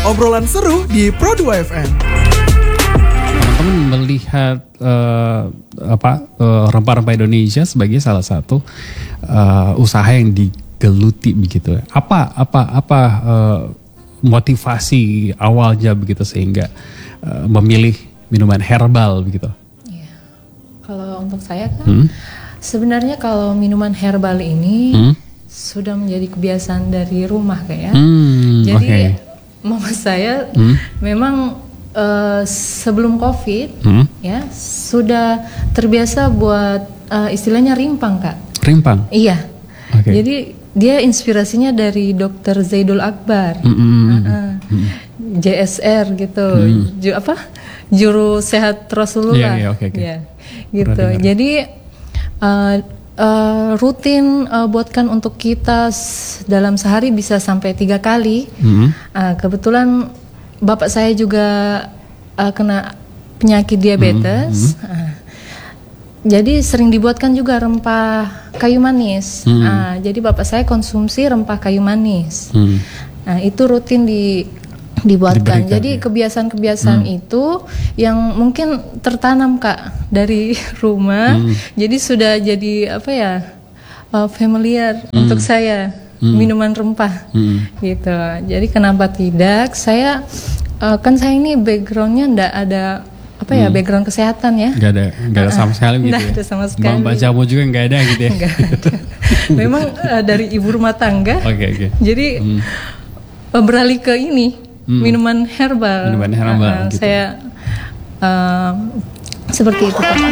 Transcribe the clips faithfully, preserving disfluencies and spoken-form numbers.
obrolan seru di Pro dua F M. Teman-teman melihat uh, apa uh, rempah-rempah Indonesia sebagai salah satu uh, usaha yang digeluti begitu. Apa apa apa uh, motivasi awalnya begitu sehingga uh, memilih minuman herbal begitu? Ya. Kalau untuk saya kan Hmm? sebenarnya kalau minuman herbal ini Hmm? sudah menjadi kebiasaan dari rumah kayak. Hmm, Jadi okay. mama saya Hmm? memang uh, sebelum COVID Hmm? ya sudah terbiasa buat uh, istilahnya rimpang Kak. Rimpang. Iya. Okay. Jadi dia inspirasinya dari Dokter Zaidul Akbar, Hmm, hmm, hmm, uh-uh. hmm. J S R gitu, Hmm. Ju, apa juru sehat Rasulullah, Iya, iya, oke, oke. ya, gitu. Pernah dengar. Jadi uh, uh, rutin uh, buatkan untuk kita s- dalam sehari bisa sampai tiga kali. Hmm. Uh, kebetulan bapak saya juga uh, kena penyakit diabetes. Hmm. Uh, Jadi sering dibuatkan juga rempah kayu manis. Hmm. Ah, jadi bapak saya konsumsi rempah kayu manis. Hmm. Nah, itu rutin di dibuatkan. Diberikan, Jadi ya. kebiasaan-kebiasaan Hmm. itu yang mungkin tertanam Kak dari rumah. Hmm. Jadi sudah jadi apa ya? uh, familiar Hmm. untuk saya Hmm. minuman rempah. Hmm. Gitu. Jadi kenapa tidak? Saya uh, kan saya ini backgroundnya ndak ada apa ya Hmm. background kesehatan ya. Gak ada, gak ada sama sekali gitu Nggak ya. ada sama sekali. Mbak jamu juga gak ada gitu ya. Nggak ada. Memang uh, dari ibu rumah tangga. Oke oke. Jadi Hmm. uh, beralih ke ini Hmm. minuman herbal. Minuman herbal, Uh, uh, gitu. Saya uh, seperti itu Pak.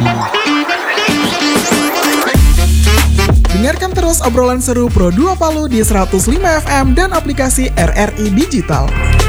Dengarkan terus obrolan seru Pro dua Palu di seratus lima F M dan aplikasi R R I Digital.